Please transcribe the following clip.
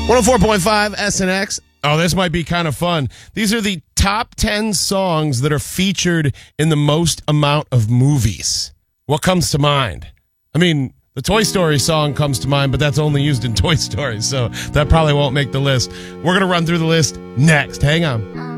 104.5 SNX. Oh, this might be kind of fun. These are the top 10 songs that are featured in the most amount of movies. What comes to mind? I mean, the Toy Story song comes to mind, but that's only used in Toy Story, so that probably won't make the list. We're going to run through the list next. Hang on.